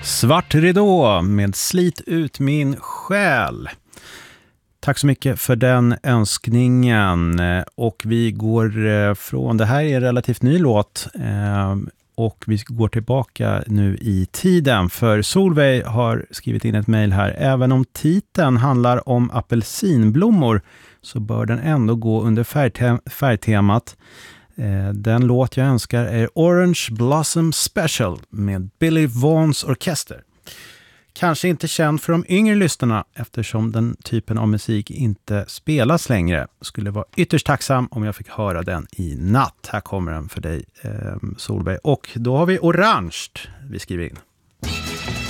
Svart ridå med Slit ut min själ. Tack så mycket för den önskningen. Och vi går från, det här är en relativt ny låt, och vi går tillbaka nu i tiden. För Solveig har skrivit in ett mejl här. Även om titeln handlar om apelsinblommor så bör den ändå gå under färgtemat. Den låt jag önskar är Orange Blossom Special med Billy Vaughns orkester. Kanske inte känd för de yngre lyssnarna eftersom den typen av musik inte spelas längre. Skulle vara ytterst tacksam om jag fick höra den i natt. Här kommer den för dig, Solveig. Och då har vi orange, vi skriver in.